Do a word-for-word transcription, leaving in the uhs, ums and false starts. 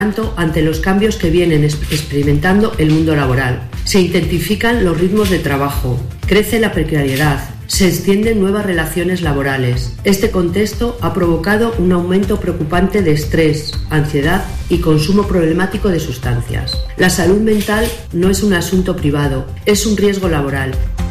ante los cambios que vienen experimentando el mundo laboral. Se intensifican los ritmos de trabajo, crece la precariedad, se extienden nuevas relaciones laborales. Este contexto ha provocado un aumento preocupante de estrés, ansiedad y consumo problemático de sustancias. La salud mental no es un asunto privado, es un riesgo laboral.